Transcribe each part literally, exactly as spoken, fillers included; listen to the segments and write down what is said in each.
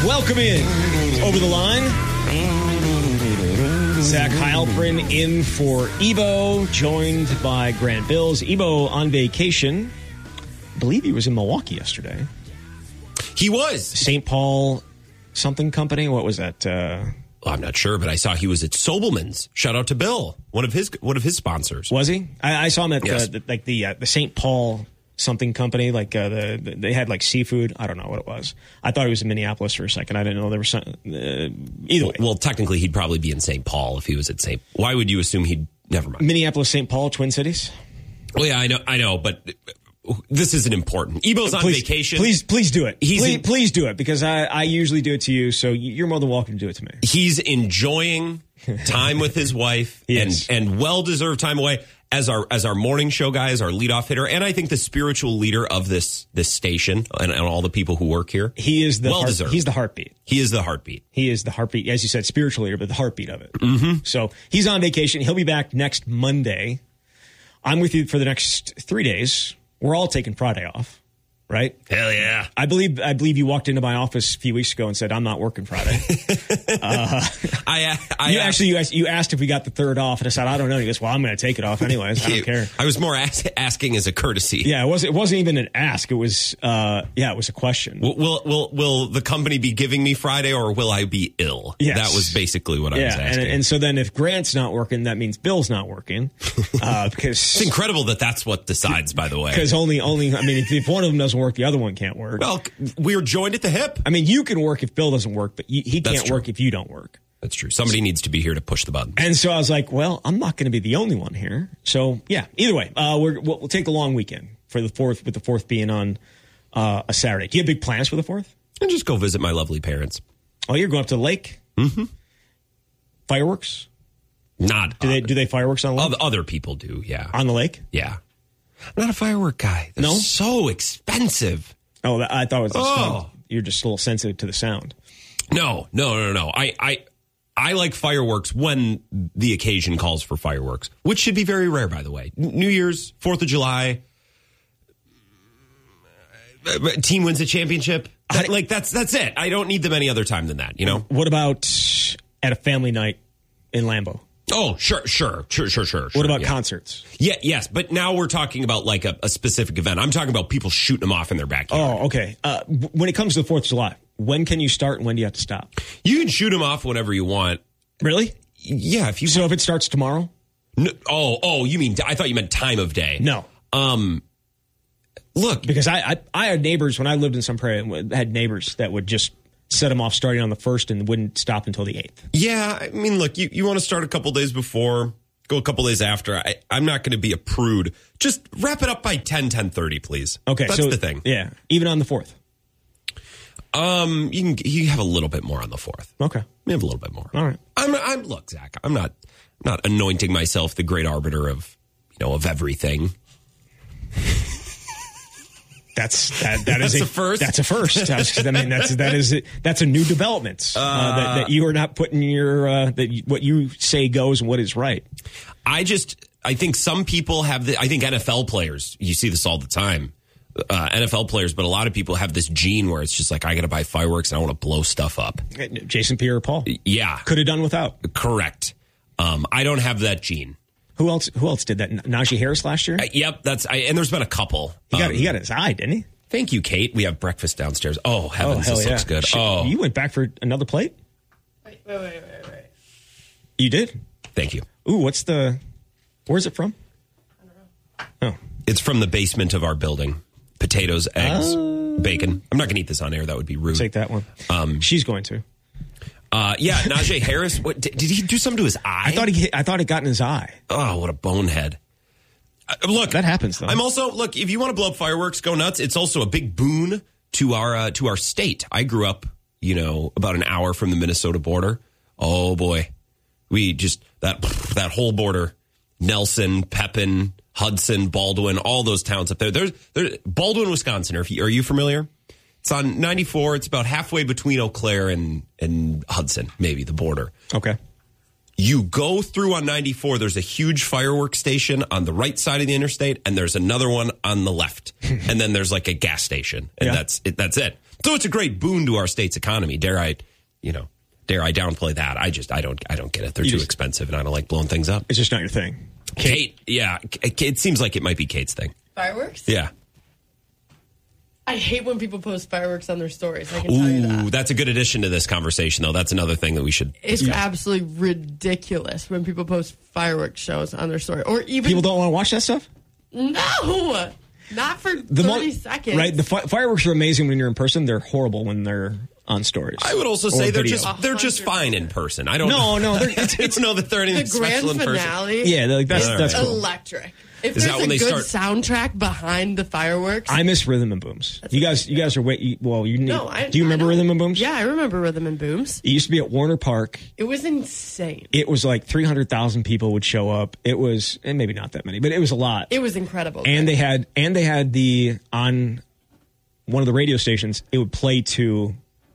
Welcome in. Over the line. Zach Heilprin in for Ebo, joined by Grant Bills. Ebo on vacation. I believe he was in Milwaukee yesterday. He was. Saint Paul something company. What was that? Uh, well, I'm not sure, but I saw he was at Sobelman's. Shout out to Bill, one of his one of his sponsors. Was he? I, I saw him at yes. the, the, like the uh, the Saint Paul something company. Like uh, the, the they had like seafood. I don't know what it was. I thought he was in Minneapolis for a second. I didn't know there was some. Uh, either way. Well, well, technically, he'd probably be in Saint Paul if he was at Saint. Why would you assume he'd? Never mind. Minneapolis, Saint Paul, Twin Cities. Well, yeah, I know, I know, but this isn't important. Ebo's on please, vacation. Please, please do it. He's please, in, please do it because I, I usually do it to you, so you're more than welcome to do it to me. He's enjoying time with his wife yes. and and well deserved time away as our as our morning show guy, as our leadoff hitter, and I think the spiritual leader of this this station and, and all the people who work here. He is the well heart, deserved. He's the heartbeat. He is the heartbeat. He is the heartbeat, as you said, spiritual leader, but the heartbeat of it. Mm-hmm. So he's on vacation. He'll be back next Monday. I'm with you for the next three days. We're all taking Friday off, right? Hell yeah! I believe I believe you walked into my office a few weeks ago and said I'm not working Friday. uh, I, I you asked, actually you asked, you asked if we got the third off, and I said I don't know. He goes, well, I'm going to take it off anyways. I don't care. I was more ask, asking as a courtesy. Yeah, it wasn't. It wasn't even an ask. It was. Uh, yeah, it was a question. Will, will will will the company be giving me Friday, or will I be ill? Yes. That was basically what yeah, I was asking. And, and so then, if Grant's not working, that means Bill's not working. Uh, because it's incredible that that's what decides. By the way, because only only I mean, if, if one of them doesn't work, the other one can't work. Well, we're joined at the hip. I mean, you can work if Bill doesn't work, but he, he can't That's work true. if you don't work. That's true. Somebody needs to be here to push the button. And so I was like, well, I'm not going to be the only one here. So yeah, either way, uh, we're, we'll, we'll take a long weekend for the fourth, with the fourth being on uh, a Saturday. Do you have big plans for the fourth? And just go visit my lovely parents. Oh, you're going up to the lake? Mm-hmm. Fireworks? Not. Do uh, they do they fireworks on the lake? Other, other people do, yeah. On the lake? Yeah. I'm not a firework guy. They're no? so expensive. Oh, I thought it was the oh. sound. You're just a little sensitive to the sound. No, no, no, no. I, I, I like fireworks when the occasion calls for fireworks, which should be very rare, by the way. New Year's, Fourth of July, team wins a championship. That, like that's that's it. I don't need them any other time than that. You know. What about at a family night in Lambeau? Oh, sure, sure, sure, sure, sure. What about yeah. concerts? Yeah, yes, but now we're talking about like a, a specific event. I'm talking about people shooting them off in their backyard. Oh, okay. Uh, when it comes to the Fourth of July, when can you start and when do you have to stop? You can shoot them off whenever you want. Really? Yeah. If you so, if it starts tomorrow. No, oh, oh, you mean? I thought you meant time of day. No. Um. Look, because I, I I had neighbors when I lived in Sun Prairie. Had neighbors that would just set them off starting on the first and wouldn't stop until the eighth. Yeah, I mean, look, you, you want to start a couple days before, go a couple days after. I, I'm not going to be a prude. Just wrap it up by ten, ten thirty, please. Okay, that's so, the thing. Yeah, even on the fourth. Um, you can you have a little bit more on the fourth. Okay, you have a little bit more. All right. I'm I'm look, Zach. I'm not I'm not anointing myself the great arbiter of you know of everything. That's that. That is that's a, a first. That's a first. I mean, that's that is that's a new development uh, uh, that, that you are not putting your uh, that you, what you say goes and what is right. I just I think some people have the. I think N F L players. You see this all the time. Uh, N F L players, but a lot of people have this gene where it's just like I got to buy fireworks and I want to blow stuff up. Jason Pierre-Paul. Yeah, could have done without. Correct. Um, I don't have that gene. Who else? Who else did that? Najee Harris last year. Uh, yep, that's. I, and there's been a couple. He got um, he got his eye, didn't he? Thank you, Kate. We have breakfast downstairs. Oh heavens, oh, hell this yeah. looks good. Shit, oh, you went back for another plate? Wait, wait, wait, wait, wait. You did? Thank you. Ooh, what's the? Where's it from? I don't know. Oh, it's from the basement of our building. Potatoes, eggs, uh, bacon. I'm not going to eat this on air. That would be rude. Take that one. Um, She's going to. Uh, yeah, Najee Harris. What did, did he do something to his eye? I thought he. Hit, I thought it got in his eye. Oh, what a bonehead! Uh, look, that happens though. I'm also look. If you want to blow up fireworks, go nuts. It's also a big boon to our uh, to our state. I grew up, you know, about an hour from the Minnesota border. Oh boy, we just that that whole border, Nelson, Pepin, Hudson, Baldwin, all those towns up there. There's there, Baldwin, Wisconsin. Are you, are you familiar? It's on ninety-four. It's about halfway between Eau Claire and, and Hudson, maybe the border. Okay. You go through on ninety-four. There's a huge fireworks station on the right side of the interstate, and there's another one on the left. And then there's like a gas station, and Yeah. that's it. That's it. So it's a great boon to our state's economy. Dare I, you know, dare I downplay that? I just, I don't, I don't get it. They're You too just- expensive, and I don't like blowing things up. It's just not your thing. Kate, yeah, Kate, it seems like it might be Kate's thing. Fireworks? Yeah. I hate when people post fireworks on their stories. I can tell you Ooh, that. that's a good addition to this conversation, though. That's another thing that we should. It's absolutely ridiculous when people post fireworks shows on their story. Or even... People don't want to watch that stuff? No! Not for The thirty mo- seconds. Right? The fi- fireworks are amazing when you're in person. They're horrible when they're on stories. I would also Or say they're video. just they're just fine in person. I don't. No, no, they're- I don't know that they're anything The grand special in person. finale Yeah, they're like, that's, All that's right. cool. electric. If Is there's that when a they good start- soundtrack behind the fireworks... I miss Rhythm and Booms. You guys, you guys are way. you- Well, you need. no, I, do you remember I Rhythm and Booms? Yeah, I remember Rhythm and Booms. It used to be at Warner Park. It was insane. It was like three hundred thousand people would show up. It was, and maybe not that many, but it was a lot. It was incredible. and they had, and they had the on one of the radio stations. It would play to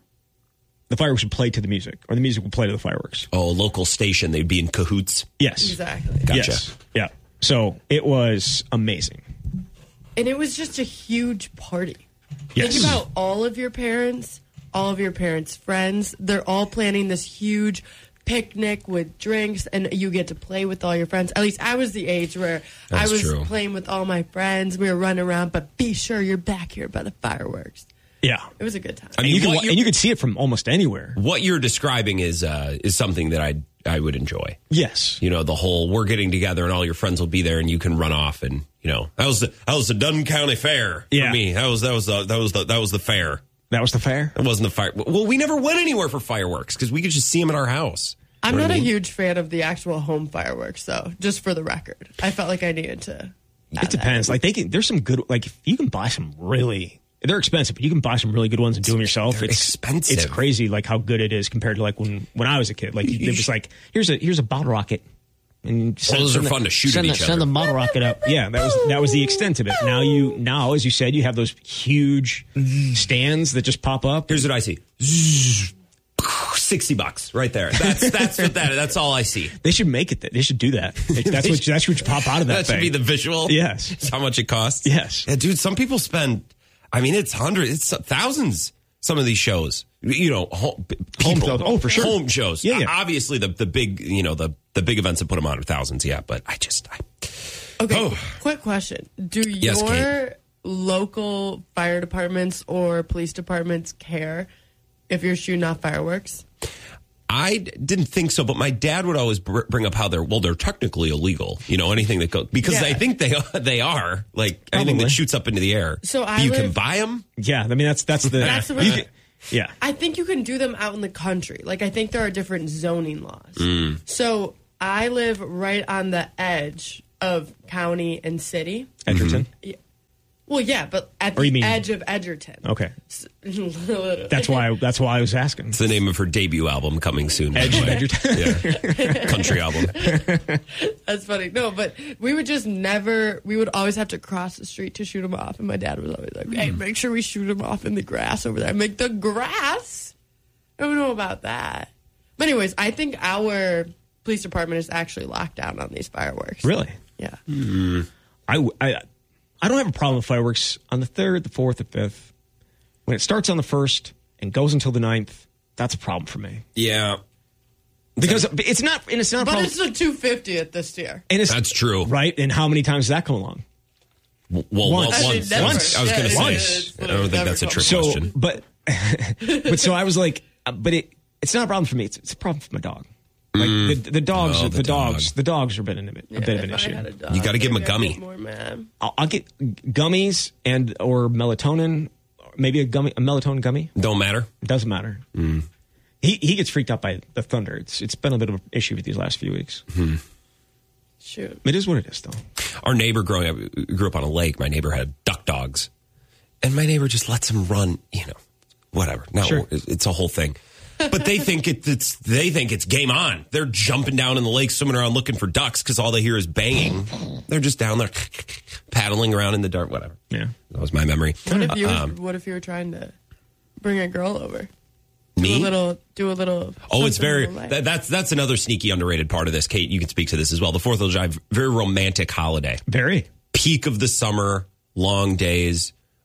the fireworks would play to the music, or the music would play to the fireworks. Oh, local station. They'd be in cahoots. Yes, Exactly. Gotcha. Yes, yeah. So it was amazing. And it was just a huge party. Yes. Think about all of your parents, all of your parents' friends. They're all planning this huge picnic with drinks, and you get to play with all your friends. At least I was the age where That's I was true. playing with all my friends. We were running around, but be sure you're back here by the fireworks. Yeah, It was a good time. I and mean, you can what and you could see it from almost anywhere. What you're describing is uh, is something that I I would enjoy. Yes, You know, the whole we're getting together and all your friends will be there and you can run off and you know that was the that was the Dunn County Fair Yeah. for me. That was that was the, that was the that was the fair. that was the fair. It wasn't the fire. Well, we never went anywhere for fireworks because we could just see them at our house. I'm You know not what I a mean? huge fan of the actual home fireworks, though, just for the record. I felt like I needed to. add It that. depends. Like they can. There's some good. Like you can buy some really. They're expensive, but you can buy some really good ones and do them yourself. They're it's expensive. It's crazy, like how good it is compared to like when when I was a kid. Like it was like here's a here's a bottle rocket, and send, those are send fun the, to shoot send at the, each Send other. the bottle rocket up. Yeah, that was that was the extent of it. Now you now, as you said, you have those huge stands that just pop up. Here's what I see. Sixty bucks right there. That's that's what that. That's all I see. They should make it. That they should do that. That's what that's what you pop out of that. That thing. should be the visual. Yes. It's how much it costs. Yes. Yeah, dude. Some people spend. I mean, it's hundreds. It's thousands. Some of these shows. You know, home, Home people, shows. Oh, for sure. Home shows. Yeah, yeah. Obviously, the the big. You know, the the big events that put them on are thousands. Yeah, but I just. I, Okay, Oh. quick question. Do Yes, your Kate. local fire departments or police departments care if you're shooting off fireworks? I didn't think so, but my dad would always br- bring up how they're well, they're technically illegal. You know, anything that goes because Yeah. I think they are, they are like anything Probably. that shoots up into the air. So I But you can live- buy them. Yeah, I mean that's that's the. That's the you way- can- yeah. I think you can do them out in the country. Like, I think there are different zoning laws. Mm. So I live right on the edge of county and city. Edgerton. Well, yeah, but at Or you the mean- edge of Edgerton. Okay, Literally. that's why. That's why I was asking. It's the name of her debut album coming soon. by Edge the way. Edgerton. Yeah. Country album. That's funny. No, but we would just never, we would always have to cross the street to shoot them off. And my dad was always like, hey, make sure we shoot them off in the grass over there. I'm like, the grass? I don't know about that. But anyways, I think our police department is actually locked down on these fireworks. Really? Yeah. I, I, I don't have a problem with fireworks on the third, the fourth, the fifth. When it starts on the first and goes until the ninth, that's a problem for me. Yeah, Because it's not, and it's not a But problem. it's the two hundred fiftieth this year. and it's, that's true. right? And how many times does that come along? Well, Once. once. I mean, once. never. Once. I was going to Yeah, say. it's- it's I don't think never that's a come. trick So, question. but, but so I was like, uh, but it, it's not a problem for me. It's, it's a problem for my dog. Like the, the dogs, Oh, the, the dogs, dog. the dogs are a bit, an, a bit of an If I issue. had a dog, You gotta give 'em a maybe I'd gummy. get More mad. I'll, I'll get gummies and or melatonin, maybe a gummy, a melatonin gummy. Don't matter. It doesn't matter. He he gets freaked out by the thunder. It's it's been a bit of an issue with these last few weeks. Shoot. It is what it is, though. Our neighbor growing up grew up on a lake. My neighbor had duck dogs, and my neighbor just lets them run. You know, whatever. No, Sure. it's a whole thing. But they think it, it's they think it's game on. They're jumping down in the lake, swimming around looking for ducks because all they hear is banging. They're just down there paddling around in the dark. Whatever. Yeah. That was my memory. What if you were, Um, what if you were trying to bring a girl over? Do me? a little, do a little. Oh, it's something very. romantic. That, that's that's another sneaky underrated part of this. Kate, you can speak to this as well. The Fourth of July, very romantic holiday. Very. Peak of the summer, long days,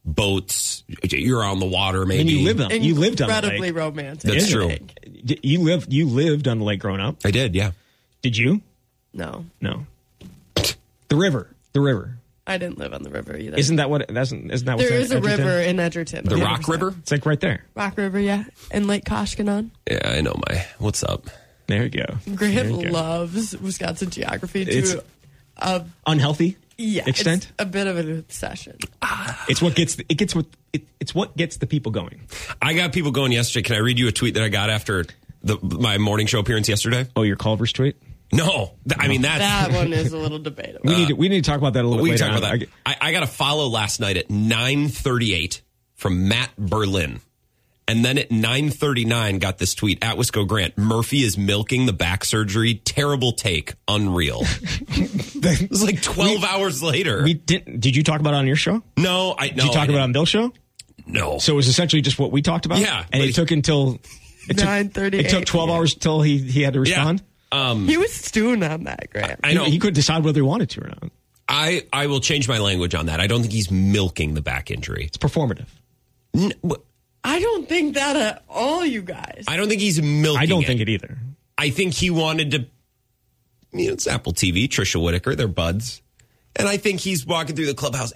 boats. You're on the water, maybe. And you lived on, you lived on the Incredibly lake. romantic. That's true. Lake. You lived, you lived on the lake growing up. I did, yeah. Did you? No, No. The river. The river. I didn't live on the river either. Isn't that what? That's, isn't that what's there in is a Edgerton? river in Edgerton. The one hundred Rock percent. River? It's like right there. Rock River, yeah. And Lake Koshkonong. Yeah, I know my. What's up? There you go. Grant There you go. loves Wisconsin geography It's- to a Unhealthy yeah, extent. It's a bit of an obsession. It's what gets it gets what it, it's what gets the people going. I got people going yesterday. Can I read you a tweet that I got after the my morning show appearance yesterday? Oh, your Culver's tweet. No. Th- I mean, that's. That one is a little debatable. We need to, we need to talk about that a little We bit can later talk on. about that. I, I got a follow last night at nine thirty-eight from Matt Berlin. And then at nine thirty-nine, got this tweet at Wisco Grant. Murphy is milking the back surgery. Terrible take. Unreal. It was like twelve we, hours later. We didn't. Did you talk about it on your show? no, I no. Did you talk I about it on Bill's show? No. So it was essentially just what we talked about. Yeah, and but it took until it took, nine thirty-eight. It took twelve hours till he he had to yeah. respond. Um, He was stewing on that, Grant. I know. He, he couldn't decide whether he wanted to or not. I, I will change my language on that. I don't think he's milking the back injury. It's performative. N- wh- I don't think that at all, you guys. I don't think he's milking I don't it. think it either. I think he wanted to, you know, it's Apple T V, Trisha Whitaker, they're buds. And I think he's walking through the clubhouse.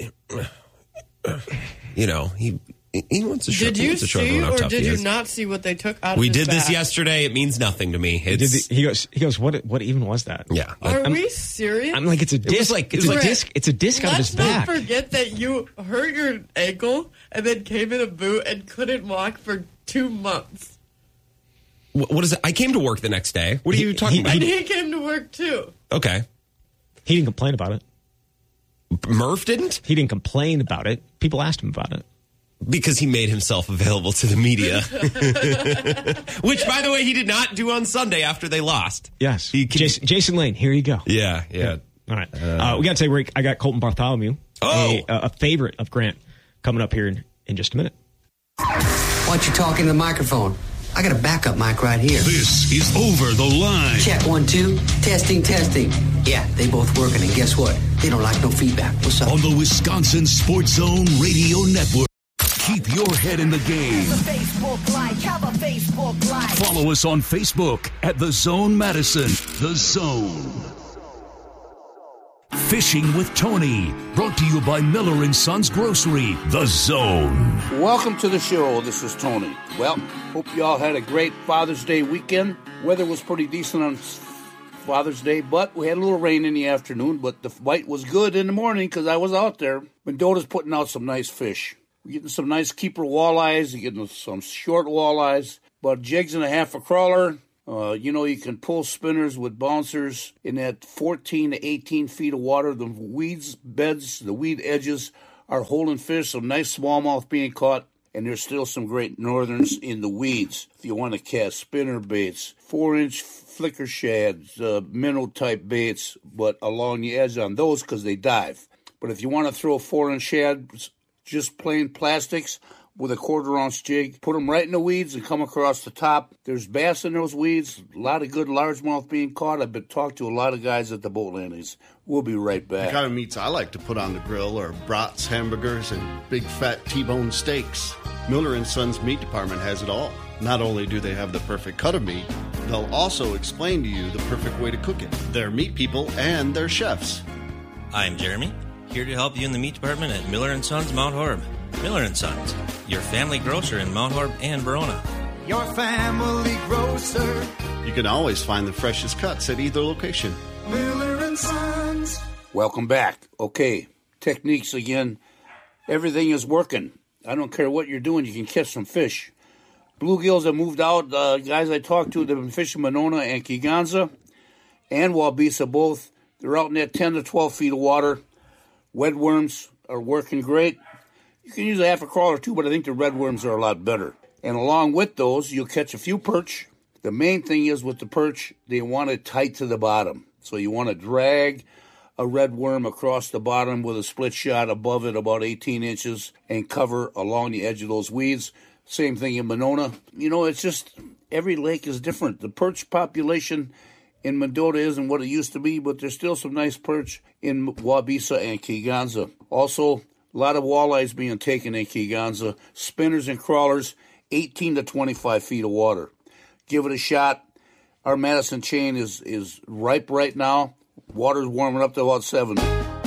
You know, he he wants to show Did he you wants to show see everyone how or tough did he you is. not see what they took out of We his did this back? yesterday. It means nothing to me. Did It's, the, he goes. He goes. What? What even was that? yeah. Are I'm- we serious? I'm like, it's a disc. like- it it's was a like- disc. It's a disc out of Let's his not back. forget that you hurt your ankle and then came in a boot and couldn't walk for two months. wh- what is it? I came to work the next day. What are He- you talking he- about? And he came to work too. Okay. He didn't complain about it. Murph didn't? He didn't complain about it. People asked him about it. Because he made himself available to the media. Which, by the way, he did not do on Sunday after they lost. Yes. He can- Jason, Jason Lane. Here you go. Yeah, yeah. All right. Uh, we got to take a break. I got Colton Bartholomew, Oh. a, a favorite of Grant, coming up here in, in just a minute. Why don't you talk in the microphone? I got a backup mic right here. This is Over the Line. Check one, two. Testing, testing. Yeah, they both working, and guess what? They don't like no feedback. What's up? On the Wisconsin Sports Zone Radio Network. Keep your head in the game. Facebook like, have a Facebook like. Follow us on Facebook at The Zone Madison. The Zone. Fishing with Tony. Brought to you by Miller and Sons Grocery. The Zone. Welcome to the show. This is Tony. Well, hope you all had a great Father's Day weekend. Weather was pretty decent on Father's Day, but we had a little rain in the afternoon, but the bite was good in the morning because I was out there. Mendoza's putting out some nice fish. We're getting some nice keeper walleyes. You're getting some short walleyes, about jigs and a half a crawler. Uh, you know, you can pull spinners with bouncers in that fourteen to eighteen feet of water. The weeds beds, the weed edges are holding fish, some nice smallmouth being caught, and there's still some great northerns in the weeds. If you want to cast spinner baits, four-inch flicker shads, uh, minnow-type baits, but along the edge on those because they dive. But if you want to throw four-inch shads, just plain plastics with a quarter-ounce jig, put them right in the weeds and come across the top. There's bass in those weeds, a lot of good largemouth being caught. I've been talking to a lot of guys at the boat landings. We'll be right back. The kind of meats I like to put on the grill are brats, hamburgers, and big fat T-bone steaks. Miller and Sons Meat Department has it all. Not only do they have the perfect cut of meat, they'll also explain to you the perfect way to cook it. They're meat people and they're chefs. I'm Jeremy, here to help you in the meat department at Miller and Sons Mount Horeb. Miller and Sons, your family grocer in Mount Horeb and Verona. Your family grocer. You can always find the freshest cuts at either location. Miller and Sons. Welcome back. Okay, techniques again. Everything is working. I don't care what you're doing, you can catch some fish. Bluegills have moved out. Uh, guys I talked to, they've been fishing Monona and Kegonsa and Wabisa both. They're out in that ten to twelve feet of water. Wedworms are working great. You can use a half a crawler too, but I think the redworms are a lot better. And along with those, you'll catch a few perch. The main thing is with the perch, they want it tight to the bottom. So you want to drag a red worm across the bottom with a split shot above it about eighteen inches and cover along the edge of those weeds. Same thing in Monona. You know, it's just every lake is different. The perch population in Mendota isn't what it used to be, but there's still some nice perch in Wabisa and Kegonsa. Also, A lot of walleyes being taken in Kegonsa. Spinners and crawlers, eighteen to twenty-five feet of water. Give it a shot. Our Madison chain is, is ripe right now. Water's warming up to about seventy.